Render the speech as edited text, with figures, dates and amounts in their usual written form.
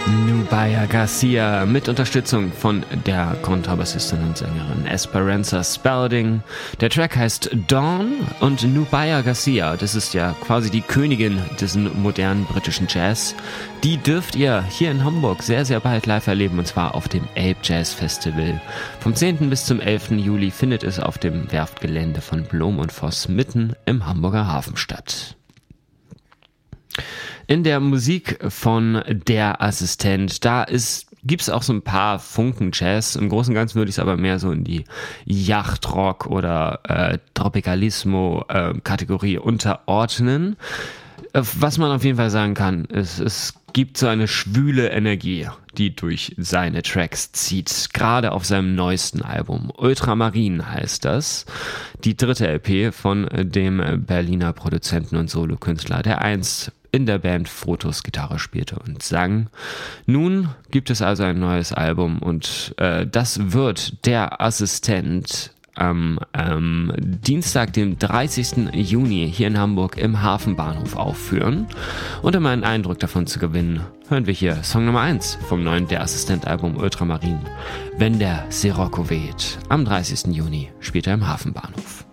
Nubia Garcia mit Unterstützung von der Kontrabassistin und Sängerin Esperanza Spalding. Der Track heißt Dawn und Nubia Garcia, das ist ja quasi die Königin des modernen britischen Jazz. Die dürft ihr hier in Hamburg sehr, sehr bald live erleben, und zwar auf dem Elb Jazz Festival. Vom 10. bis zum 11. Juli findet es auf dem Werftgelände von Blom und Voss mitten im Hamburger Hafen statt. In der Musik von Der Assistent, gibt's auch so ein paar Funken Jazz. Im Großen und Ganzen würde ich es aber mehr so in die Yachtrock oder Tropicalismo Kategorie unterordnen. Was man auf jeden Fall sagen kann, es gibt so eine schwüle Energie, die durch seine Tracks zieht. Gerade auf seinem neuesten Album. Ultramarin heißt das. Die 3. LP von dem Berliner Produzenten und Solokünstler, der einst in der Band Fotos Gitarre spielte und sang. Nun gibt es also ein neues Album und das wird Der Assistent am Dienstag, dem 30. Juni hier in Hamburg im Hafenbahnhof aufführen. Und um einen Eindruck davon zu gewinnen, hören wir hier Song Nummer 1 vom neuen Der Assistent-Album Ultramarin. Wenn der Sirocco weht. Am 30. Juni spielt er im Hafenbahnhof.